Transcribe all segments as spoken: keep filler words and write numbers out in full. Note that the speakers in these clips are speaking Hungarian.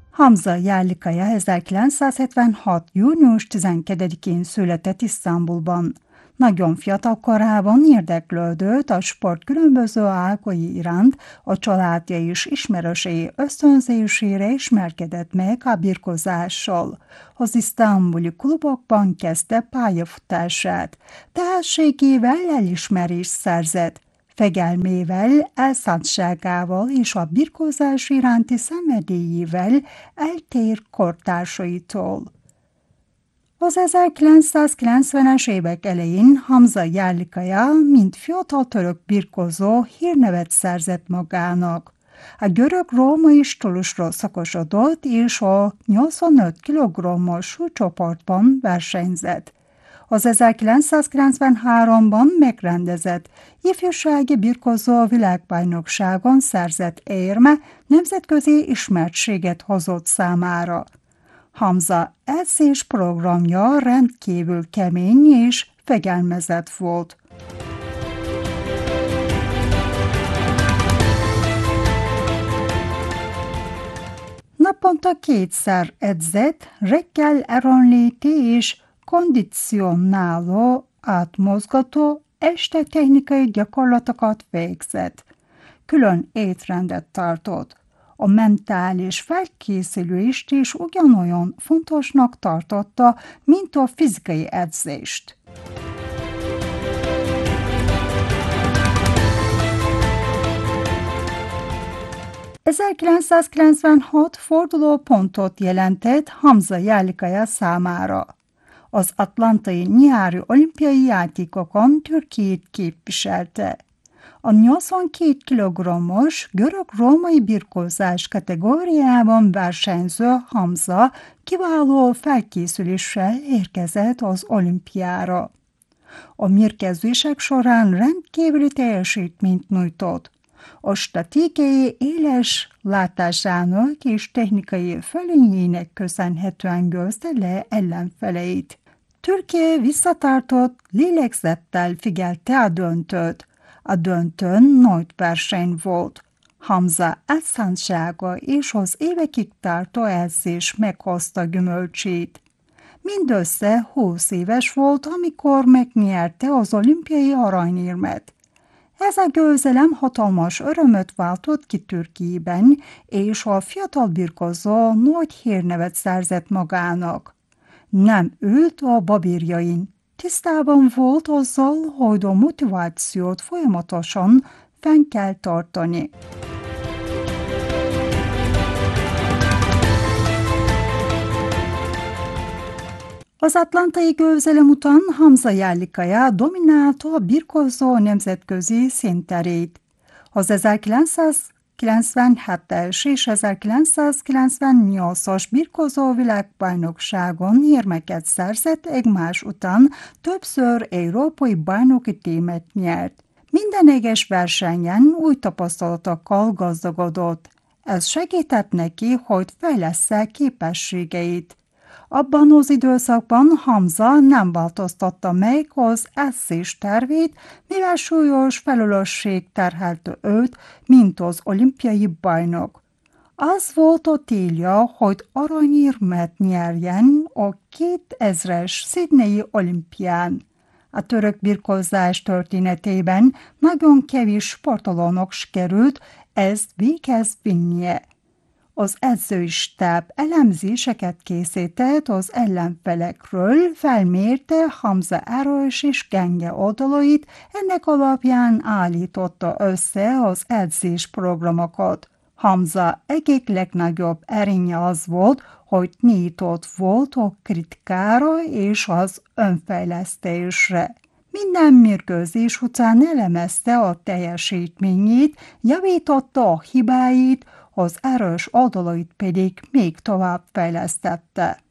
Hamza Yerlikaya ezerkilencszázhetvenhat. június tizenkettedikén született Isztambulban. Nagyon fiatal korában érdeklődött a sport különböző ágai iránt, a családja és ismerősei ösztönzésére ismerkedett meg a birkózással. Az isztambuli klubokban kezdte pályafutását. Tehetségével elismerést szerzett. Fegyelmével, elszántságával és a birkózás iránti szenvedélyével eltér kortársaitól. Az ezerkilencszázkilencvenes évek elején Hamza Yerlikaya, mint fiatal török birkózó hírnevet szerzett magának. A görög-római stílusról szakosodott, és a nyolcvanöt kilogrammos súlycsoportban versenyzett. Az ezerkilencszázkilencvenháromban megrendezett ifjúsági birkózó világbajnokságon szerzett érme nemzetközi ismertséget hozott számára. Hamza edzés programja rendkívül kemény és fegyelmezett volt. Naponta kétszer edzett, reggel erőnléti és kondicionáló, átmozgató, este technikai gyakorlatokat végzett. Külön étrendet tartott. A mentális felkészülést is ugyanolyan fontosnak tartotta, mint a fizikai edzést. ezerkilencszázkilencvenhat fordulópontot jelentett Hamza Yerlikaya számára. Az atlantai nyári olimpiai játékokon Türkiét képviselte. A nyolcvankét kilogrammos görög-római birkózás kategóriában versenyző Hamza kiváló felkészüléssel érkezett az olimpiára. A mérkőzések során rendkívüli teljesítményt nyújtott. A stratégiai éles látásának és technikai fölényének köszönhetően győzte le ellenfeleit. Türkiye visszatartott lélegzettel figyelte a döntőt. A döntőn nagy verseny volt. Hamza elszántsága és az évekig tartó edzés meghozta gyümölcsét. Mindössze húsz éves volt, amikor megnyerte az olimpiai aranyérmet. Ez a győzelem hatalmas örömöt váltott ki Türkiében, és a fiatal birkózó nagy hírnevet szerzett magának. Nem ült a babérjain. Tisztában volt azzal, hogy a motivációt folyamatosan fenn kell tartani. Az atlantai győzelem után Hamza Yerlikaya dominálta a birkózó nemzetközi színterét. Az ezerkilencszázkilencvenhetes és ezerkilencszázkilencvennyolcas birkózó világbajnokságon érmeket szerzett, egymás után többször európai bajnoki címet nyert. Minden egyes versenyen új tapasztalatokkal gazdagodott. Ez segített neki, hogy fejlessze képességeit. Abban az időszakban Hamza nem változtatta meg az edzés tervét, mivel súlyos felelősség terhelte őt, mint az olimpiai bajnok. Az volt a célja, hogy aranyérmet nyerjen a kétezres Sydneyi olimpián. A török birkózás történetében nagyon kevés sportolónak sikerült ezt véghez vinnie. Az edzői stáb elemzéseket készített az ellenfelekről, felmérte Hamza erős és gyenge oldalait, ennek alapján állította össze az edzésprogramokat. Hamza egyik legnagyobb erénye az volt, hogy nyitott volt a kritikára és az önfejlesztésre. Minden mérkőzés után elemezte a teljesítményét, javította a hibáit, az erős oldalait pedig még tovább fejlesztette.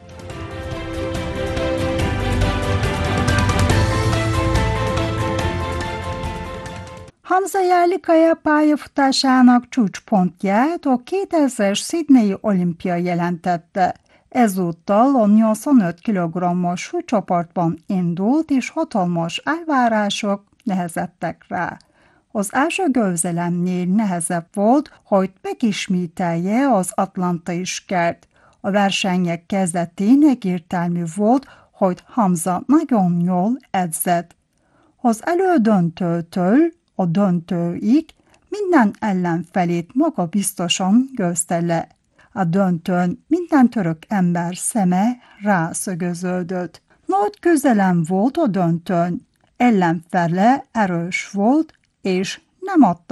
Hamza Yerlikaya pályafutásának csúcspontját a kétezres Sydneyi olimpia jelentette. Ezúttal a nyolcvanöt kilogrammos súlycsoportban indult, és hatalmas elvárások nehezettek rá. Az első győzelemnél nehezebb volt, hogy megismételje az atlantai sikert. A versenyek kezdetén egyértelmű volt, hogy Hamza nagyon jól edzett. Az elődöntőtől a döntőig minden ellenfelét magabiztosan győzte le. A döntőn minden török ember szeme rászögöződött. Nagy közelem volt a döntőn. Ellenfele erős volt, és nem adta